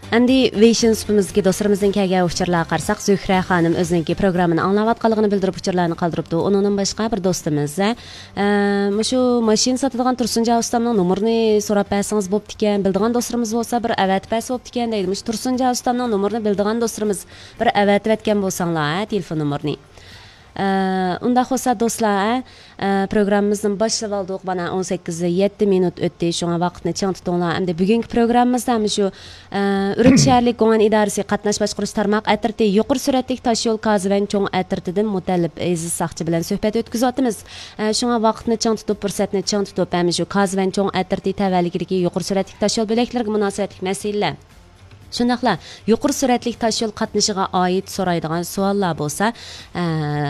Endi Vision supimizga do'stlarimizning kelgan uchurlarga qarasak, Zuhra xonim o'zining programmani anglayotganligini bildirib uchurlarni qoldiribdi. Uningdan boshqa bir do'stimiz, shu mashina sotadigan Tursunja ustamning nomerini so'rab bersangiz bo'pti ekan. Bildigan do'stlarimiz bo'lsa bir avatib bersa bo'pti ekan deydi. Tursunja ustamning nomerini bildigan do'stlarimiz bir avatib etgan bo'lsanglar, telefon nomerini. Unda xo'sa do'stlar, programmamizni boshlab oldik. Mana 18:07 minut o'tdi. Shunga vaqtni chang tutinglar. Endi bugungi programmamizda shu Urug shaharlik Qo'ng'an idorasi qatnash boshqarish tarmoq atirti yuqori sur'atli tosh yo'l Qazivan cho'ng atirtidan Mutallib Aziz Saqchi bilan suhbat o'tkazyapmiz. Shunga vaqtni chang tutib, fursatni chang tutib, shu Qazivan cho'ng atirti tavalligidagi yuqori sur'atli tosh yo'l bo'laklariga munosabatli masalalar. Shundaqla yuqori sur'atli tosh yo'l qatnashiga oid so'raydigan savollar bo'lsa,